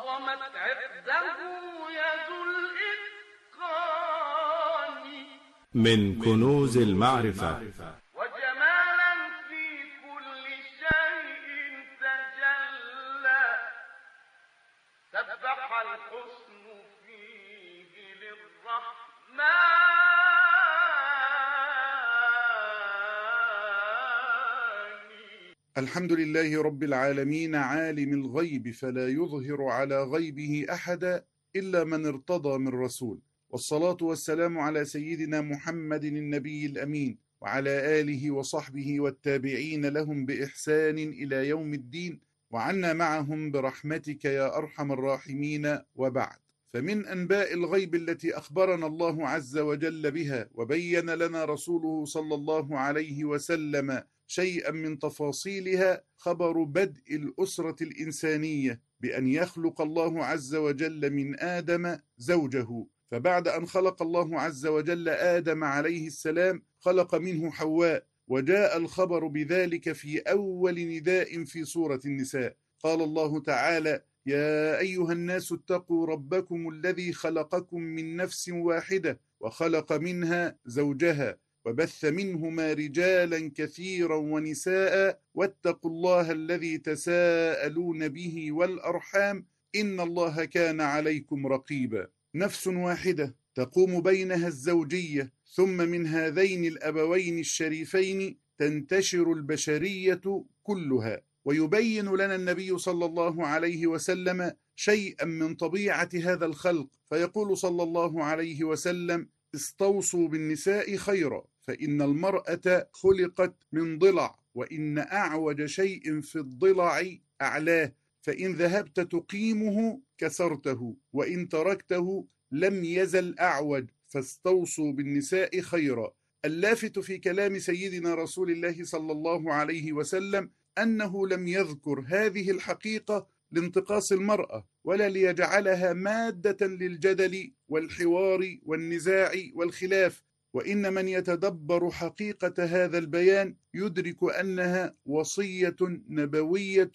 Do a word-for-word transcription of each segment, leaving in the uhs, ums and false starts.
عظمت عقده يد الإتقان من كنوز المعرفة وجمالا في كل شيء تجلى سبح الحسن فيه للرحمن الحمد لله رب العالمين عالم الغيب فلا يظهر على غيبه أحدا إلا من ارتضى من رسول، والصلاة والسلام على سيدنا محمد النبي الأمين وعلى آله وصحبه والتابعين لهم بإحسان إلى يوم الدين، وعنا معهم برحمتك يا أرحم الراحمين. وبعد، فمن أنباء الغيب التي أخبرنا الله عز وجل بها وبين لنا رسوله صلى الله عليه وسلم شيئا من تفاصيلها خبر بدء الأسرة الإنسانية بأن يخلق الله عز وجل من آدم زوجه. فبعد أن خلق الله عز وجل آدم عليه السلام خلق منه حواء، وجاء الخبر بذلك في أول نداء في سورة النساء. قال الله تعالى: يا أيها الناس اتقوا ربكم الذي خلقكم من نفس واحدة وخلق منها زوجها وبث منهما رجالا كثيرا ونساء واتقوا الله الذي تساءلون به والأرحام إن الله كان عليكم رقيبا. نفس واحدة تقوم بينها الزوجية، ثم من هذين الأبوين الشريفين تنتشر البشرية كلها. ويبين لنا النبي صلى الله عليه وسلم شيئا من طبيعة هذا الخلق، فيقول صلى الله عليه وسلم: استوصوا بالنساء خيرا، فإن المرأة خلقت من ضلع، وإن أعوج شيء في الضلع أعلاه، فإن ذهبت تقيمه كسرته، وإن تركته لم يزل أعوج، فاستوصوا بالنساء خيرا. اللافت في كلام سيدنا رسول الله صلى الله عليه وسلم أنه لم يذكر هذه الحقيقة لانتقاص المرأة، ولا ليجعلها مادة للجدل والحوار والنزاع والخلاف، وإن من يتدبر حقيقة هذا البيان يدرك أنها وصية نبوية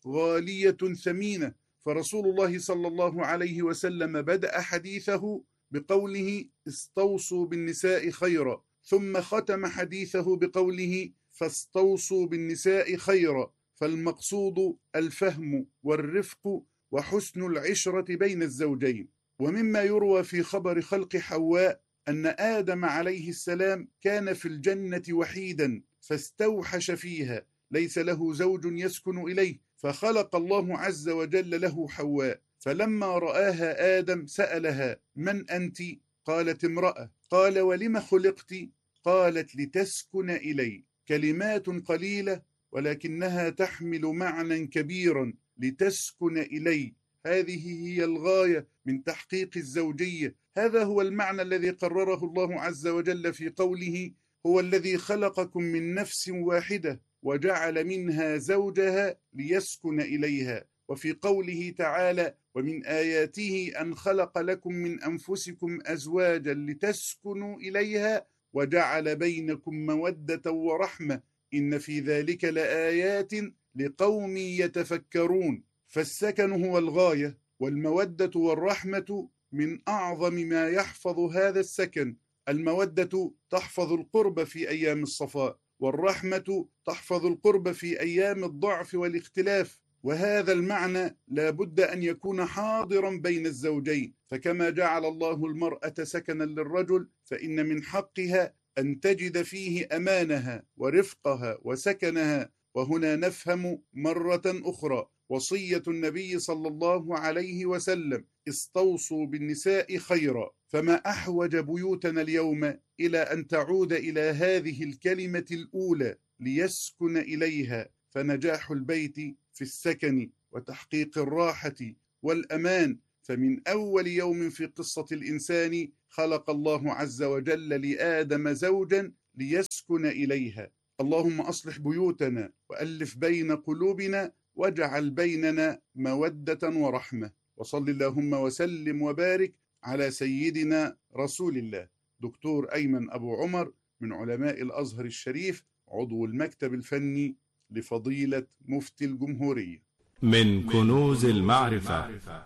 غالية ثمينة. فرسول الله صلى الله عليه وسلم بدأ حديثه بقوله: استوصوا بالنساء خيرا، ثم ختم حديثه بقوله: فاستوصوا بالنساء خيرا. فالمقصود الفهم والرفق وحسن العشرة بين الزوجين. ومما يروى في خبر خلق حواء أن آدم عليه السلام كان في الجنة وحيدا فاستوحش فيها، ليس له زوج يسكن إليه، فخلق الله عز وجل له حواء. فلما رآها آدم سألها: من أنت؟ قالت: امرأة. قال: ولم خلقت؟ قالت: لتسكن إلي. كلمات قليلة ولكنها تحمل معنى كبيرا، لتسكن إلي. هذه هي الغاية من تحقيق الزوجية. هذا هو المعنى الذي قرره الله عز وجل في قوله: هو الذي خلقكم من نفس واحدة وجعل منها زوجها ليسكن إليها. وفي قوله تعالى: ومن آياته أن خلق لكم من أنفسكم أزواجا لتسكنوا إليها وجعل بينكم مودة ورحمة إن في ذلك لآيات لقوم يتفكرون. فالسكن هو الغاية، والمودة والرحمة من أعظم ما يحفظ هذا السكن. المودة تحفظ القرب في أيام الصفاء، والرحمة تحفظ القرب في أيام الضعف والاختلاف. وهذا المعنى لا بد أن يكون حاضرا بين الزوجين، فكما جعل الله المرأة سكنا للرجل فإن من حقها أن تجد فيه أمانها ورفقها وسكنها. وهنا نفهم مرة أخرى وصية النبي صلى الله عليه وسلم: استوصوا بالنساء خيرا. فما أحوج بيوتنا اليوم إلى أن تعود إلى هذه الكلمة الأولى: ليسكن إليها. فنجاح البيت في السكن وتحقيق الراحة والأمان. فمن أول يوم في قصة الإنسان خلق الله عز وجل لآدم زوجا ليسكن إليها. اللهم أصلح بيوتنا وألف بين قلوبنا واجعل بيننا مودة ورحمة. وصل اللهم وسلم وبارك على سيدنا رسول الله. دكتور أيمن أبو عمر من علماء الأزهر الشريف، عضو المكتب الفني لفضيلة مفتي الجمهورية. من كنوز المعرفة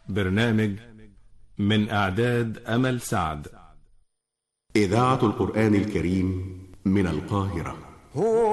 برنامج من إعداد أمل سعد. إذاعة القرآن الكريم من القاهرة.